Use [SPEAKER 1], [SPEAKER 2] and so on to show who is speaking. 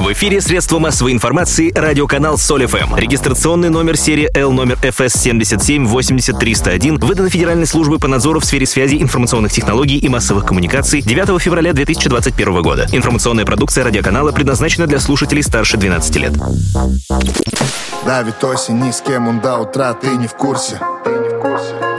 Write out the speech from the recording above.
[SPEAKER 1] В эфире средства массовой информации радиоканал Соль ФМ. Регистрационный номер серии L номер ФС 7780301 выдан Федеральной службой по надзору в сфере связи, информационных технологий и массовых коммуникаций 9 февраля 2021 года. Информационная продукция радиоканала предназначена для слушателей старше 12 лет.
[SPEAKER 2] Давит осень, ни с кем он до утра, ты не в курсе.